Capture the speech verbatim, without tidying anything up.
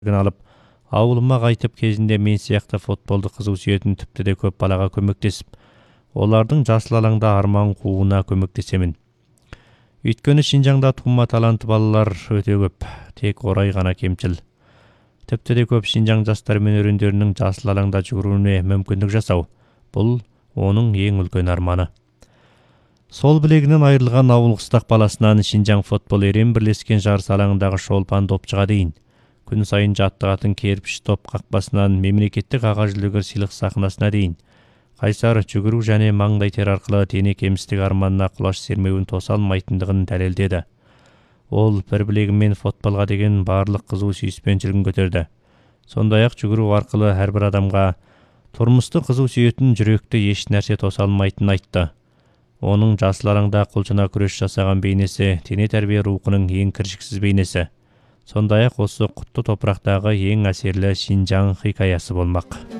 алып, ауылыма қайтып кезінде мен сияқты футболды қызу сүйетін тіпті де көп балаға көмектесіп, олардың жасыл алаңда арман қууына көмектесемін. Өйткені Шинжаңда тума талантты балалар өте көп, тек орай ғана кемшіл. Тіпті де көп Шинжаң жастары мен өрендерінің жасыл алаңда жүгіруіне мүмкіндік жасау. Бұл оның ең үлкен арманы. Сол білегінен айырылған ауыл қыстақ баласынан Шинжаң футбол ерен бірлескен жарыс алаңындағы шолпан допшыға дейін. Күн сайын жаттығатын керпіш топ қақпасынан мемлекеттік аға жүлдегер сыйлық сахнасына дейін. Қайсар жүгіру және маңдай тер арқылы дене кемістік арманына құлаш сермеуін тоса алмайтындығын дәлелдеді. Ол бір білегімен футболға деген барлық қызу сүйіспеншілігін көтерді. Сондай-ақ жүгіру арқылы әрбір адамға тұрмысты қызу сүйетін жүректі еш нәрсе тоса алмайтынын айтты. Оның жасыл алаңда құлшына күрес жасаған бейнесі дене тәрбие рухының ең кіршіксіз бейнесі. Сондай-ақ осы құтты топырақтағы ең әсерлі Шинжаң хикаясы болмақ.